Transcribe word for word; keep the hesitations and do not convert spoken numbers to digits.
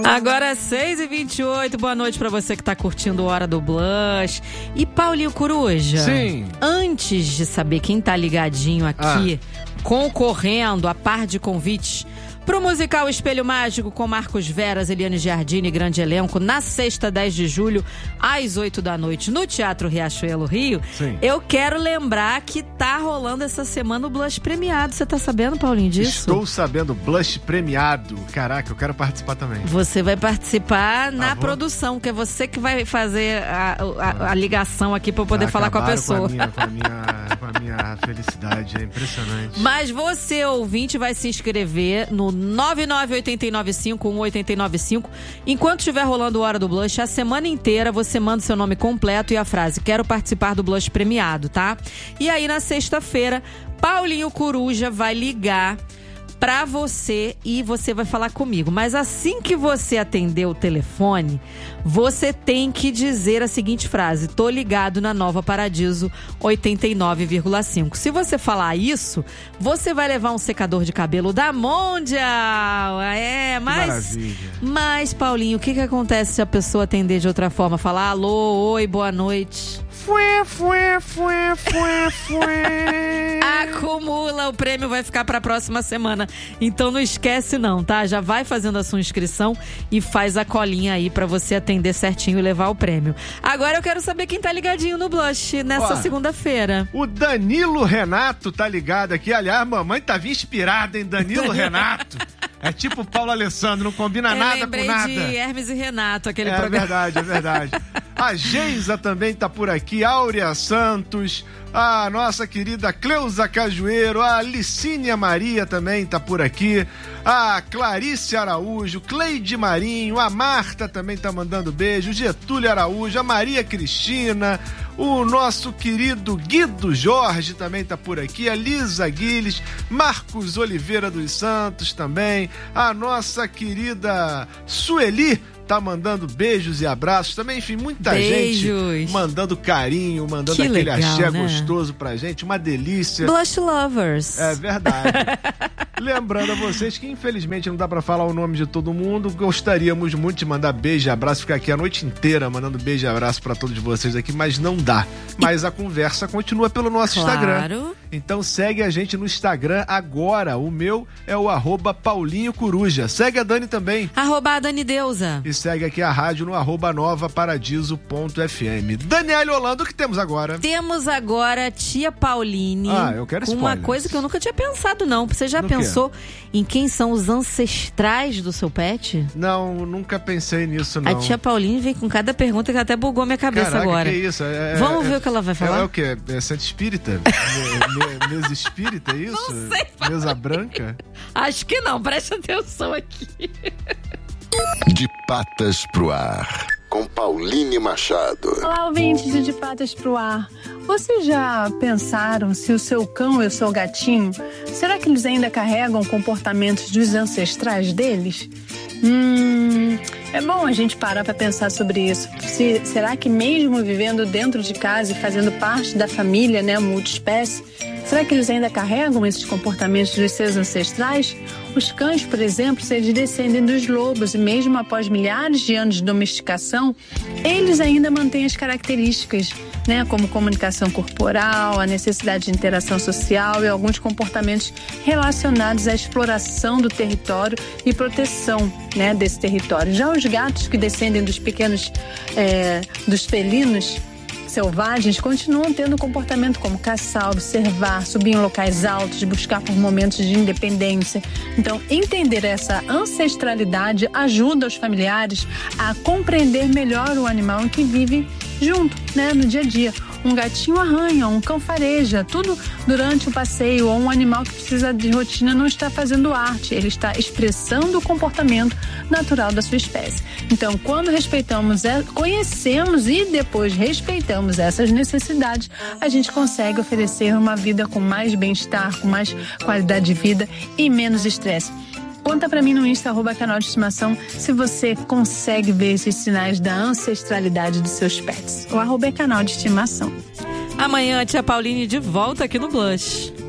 Agora seis e vinte e oito, boa noite pra você que tá curtindo Hora do Blush. E Paulinho Coruja, sim, antes de saber quem tá ligadinho aqui, ah. concorrendo a par de convites pro musical Espelho Mágico com Marcos Veras, Eliane Giardini e grande elenco, na sexta, dez de julho, às oito da noite, no Teatro Riachuelo, Rio. Sim. Eu quero lembrar que tá rolando essa semana o Blush premiado. Você tá sabendo, Paulinho, disso? Estou sabendo, Blush premiado. Caraca, eu quero participar também. Você vai participar na ah, produção, que é você que vai fazer a, a, a ligação aqui pra eu poder Já falar com a pessoa. Com a, minha, com, a minha, com a minha felicidade, é impressionante. Mas você, ouvinte, vai se inscrever no nove nove oito nove cinco um oito nove cinco. Enquanto estiver rolando o Hora do Blush, a semana inteira você manda seu nome completo e a frase "Quero participar do Blush premiado", tá? E aí na sexta-feira, Paulinho Coruja vai ligar pra você e você vai falar comigo. Mas assim que você atender o telefone, você tem que dizer a seguinte frase: "Tô ligado na Nova Paradiso oitenta e nove vírgula cinco". Se você falar isso, você vai levar um secador de cabelo da Mondial. É, mas... Mas, Paulinho, o que que acontece se a pessoa atender de outra forma? Falar alô, oi, boa noite... Fué, fué, fué, fué, fué. Acumula, o prêmio vai ficar pra próxima semana. Então não esquece não, tá? Já vai fazendo a sua inscrição e faz a colinha aí pra você atender certinho e levar o prêmio. Agora eu quero saber quem tá ligadinho no Blush nessa segunda-feira. O Danilo Renato tá ligado aqui. Aliás, mamãe tava inspirada em Danilo Renato. É tipo Paulo Alessandro, não combina eu nada com nada. de Hermes e Renato, aquele é programa. É verdade, é verdade. A Geisa também tá por aqui, Áurea Santos, a nossa querida Cleusa Cajueiro, a Licínia Maria também tá por aqui, a Clarice Araújo, Cleide Marinho, a Marta também tá mandando beijo, Getúlio Araújo, a Maria Cristina, o nosso querido Guido Jorge também tá por aqui, a Lisa Guiles, Marcos Oliveira dos Santos também, a nossa querida Sueli tá mandando beijos e abraços também, enfim, muita beijos. Gente mandando carinho, mandando que aquele legal, axé né? gostoso pra gente, uma delícia. Blush Lovers. É verdade. Lembrando a vocês que infelizmente não dá pra falar o nome de todo mundo, gostaríamos muito de mandar beijo e abraço, ficar aqui a noite inteira mandando beijo e abraço pra todos vocês aqui, mas não dá. Mas a conversa continua pelo nosso claro. Instagram. Então segue a gente no Instagram agora, o meu é o arroba Paulinho Coruja. Segue a Dani também. Arroba a Dani Deusa. E segue aqui a rádio no arroba nova paradiso ponto f m. Daniela Holanda, o que temos agora? Temos agora Tia Pauline. Ah, eu quero com spoilers. uma coisa que eu nunca tinha pensado, não. Você já no pensou quê? Em quem são os ancestrais do seu pet? Não, nunca pensei nisso, não. A Tia Pauline vem com cada pergunta que até bugou minha cabeça. Caraca, agora. Que isso? É, Vamos é, ver o que ela vai falar? É, é o quê? É Santa Espírita? me, me, mesa espírita, é isso? Não sei. Mesa branca? Acho que não, preste atenção aqui. De Patas pro Ar, com Pauline Machado. Olá, ouvintes de De Patas pro Ar. Vocês já pensaram se o seu cão e o seu gatinho, será que eles ainda carregam comportamentos dos ancestrais deles? Hum, é bom a gente parar para pensar sobre isso. Se, será que mesmo vivendo dentro de casa e fazendo parte da família, né, multiespécie, será que eles ainda carregam esses comportamentos dos seus ancestrais? Os cães, por exemplo, eles descendem dos lobos e mesmo após milhares de anos de domesticação, eles ainda mantêm as características, né, como comunicação corporal, a necessidade de interação social e alguns comportamentos relacionados à exploração do território e proteção, né, desse território. Já os gatos que descendem dos pequenos, é, dos felinos selvagens continuam tendo comportamento como caçar, observar, subir em locais altos, buscar por momentos de independência. Então, entender essa ancestralidade ajuda os familiares a compreender melhor o animal em que vive junto, né, no dia a dia. Um gatinho arranha, um cão fareja, tudo durante o passeio, ou um animal que precisa de rotina não está fazendo arte, ele está expressando o comportamento natural da sua espécie. Então, quando respeitamos, conhecemos e depois respeitamos essas necessidades, a gente consegue oferecer uma vida com mais bem-estar, com mais qualidade de vida e menos estresse. Conta pra mim no Insta, arroba canal de estimação, se você consegue ver esses sinais da ancestralidade dos seus pets. O arroba é canal de estimação. Amanhã a Tia Pauline de volta aqui no Blush.